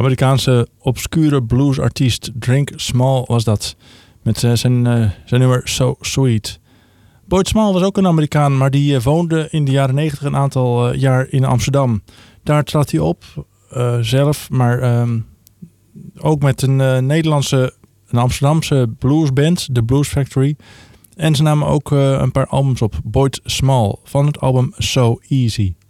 Amerikaanse obscure bluesartiest Drink Small was dat. Met zijn nummer So Sweet. Boyd Small was ook een Amerikaan, maar die woonde in de jaren 90 een aantal jaar in Amsterdam. Daar trad hij op, zelf, maar ook met een een Amsterdamse bluesband, The Blues Factory. En ze namen ook een paar albums op, Boyd Small, van het album So Easy.